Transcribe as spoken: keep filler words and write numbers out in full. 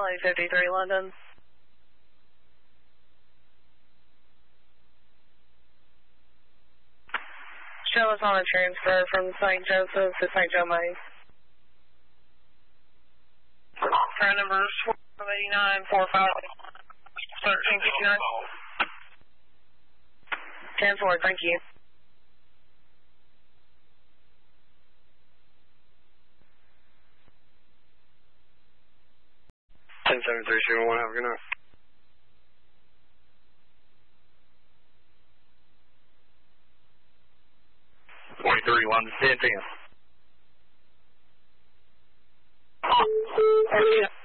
Charlie fifty-three London. Show us on a transfer from Saint Joseph to Saint Joe Main. Phone number is four eight nine, four five, thirteen fifty-nine. ten four, thank you. ten seven three seven one, have a good night. forty-three London, ten ten. Okay.